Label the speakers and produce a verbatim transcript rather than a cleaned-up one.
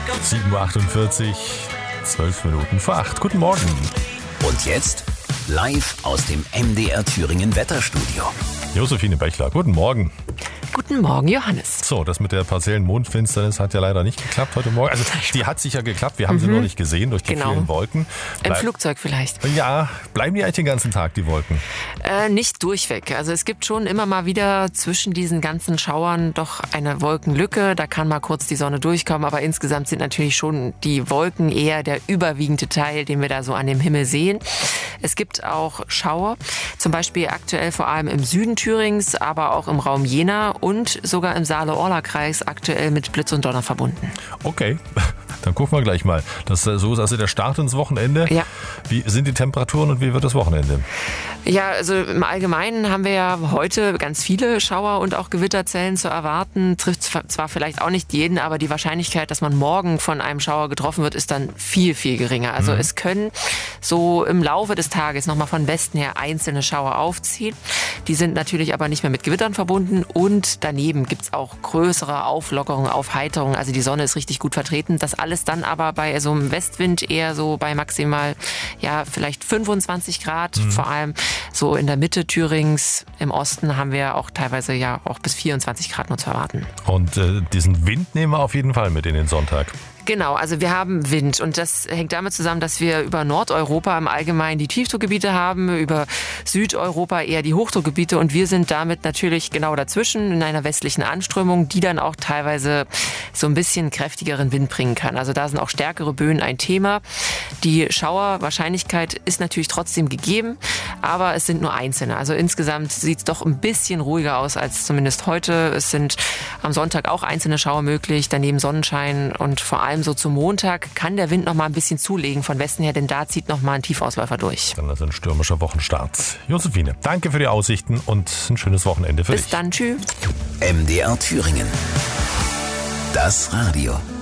Speaker 1: sieben Uhr achtundvierzig, zwölf Minuten vor acht. Guten Morgen.
Speaker 2: Und jetzt live aus dem M D R Thüringen Wetterstudio.
Speaker 1: Josephine Bechler, guten Morgen.
Speaker 3: Guten Morgen, Johannes.
Speaker 1: So, das mit der partiellen Mondfinsternis hat ja leider nicht geklappt heute Morgen. Also die hat sicher geklappt, wir haben mhm. sie nur nicht gesehen durch die
Speaker 3: genau.
Speaker 1: vielen Wolken.
Speaker 3: Bleib- Im Flugzeug vielleicht.
Speaker 1: Ja, bleiben die eigentlich den ganzen Tag, die Wolken?
Speaker 3: Äh, nicht durchweg. Also es gibt schon immer mal wieder zwischen diesen ganzen Schauern doch eine Wolkenlücke. Da kann mal kurz die Sonne durchkommen, aber insgesamt sind natürlich schon die Wolken eher der überwiegende Teil, den wir da so an dem Himmel sehen. Es gibt auch Schauer, zum Beispiel aktuell vor allem im Süden Thürings, aber auch im Raum Jena und sogar im Saale-Orla-Kreis aktuell mit Blitz und Donner verbunden.
Speaker 1: Okay, dann gucken wir gleich mal. Das ist so ist also der Start ins Wochenende.
Speaker 3: Ja.
Speaker 1: Wie sind die Temperaturen und wie wird das Wochenende?
Speaker 3: Ja, also im Allgemeinen haben wir ja heute ganz viele Schauer und auch Gewitterzellen zu erwarten. Trifft zwar vielleicht auch nicht jeden, aber die Wahrscheinlichkeit, dass man morgen von einem Schauer getroffen wird, ist dann viel, viel geringer. Also mhm. es können so im Laufe des Tages nochmal von Westen her einzelne Schauer aufziehen. Die sind natürlich aber nicht mehr mit Gewittern verbunden und daneben gibt's auch größere Auflockerungen, Aufheiterungen. Also die Sonne ist richtig gut vertreten. Das alles dann aber bei so einem Westwind eher so bei maximal, ja, vielleicht fünfundzwanzig Grad, mhm. vor allem so in der Mitte Thürings. Im Osten haben wir auch teilweise ja auch bis vierundzwanzig Grad nur zu erwarten.
Speaker 1: Und äh, diesen Wind nehmen wir auf jeden Fall mit in den Sonntag.
Speaker 3: Genau, also wir haben Wind und das hängt damit zusammen, dass wir über Nordeuropa im Allgemeinen die Tiefdruckgebiete haben, über Südeuropa eher die Hochdruckgebiete und wir sind damit natürlich genau dazwischen in einer westlichen Anströmung, die dann auch teilweise so ein bisschen kräftigeren Wind bringen kann. Also da sind auch stärkere Böen ein Thema. Die Schauerwahrscheinlichkeit ist natürlich trotzdem gegeben, aber es sind nur einzelne. Also insgesamt sieht es doch ein bisschen ruhiger aus als zumindest heute. Es sind am Sonntag auch einzelne Schauer möglich, daneben Sonnenschein und vor allem so zum Montag kann der Wind noch mal ein bisschen zulegen von Westen her, denn da zieht noch mal ein Tiefausläufer durch.
Speaker 1: Dann ist ein stürmischer Wochenstart. Josephine, danke für die Aussichten und ein schönes Wochenende für
Speaker 3: dich.
Speaker 1: dich.
Speaker 3: Bis dann, tschüss.
Speaker 2: M D R Thüringen. Das Radio.